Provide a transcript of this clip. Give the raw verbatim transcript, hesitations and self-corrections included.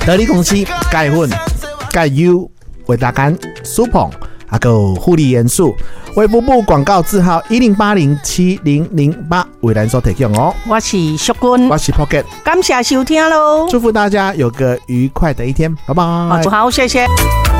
得力公司钙粉、钙 U、维达甘、苏捧，还有护理元素。卫福部广告字号一零八零七零零八为咱所提供哦。 我是淑君， 我是 Pocket， 感谢收听喽， 祝福大家有个愉快的一天，拜拜。 好，祝好，谢谢。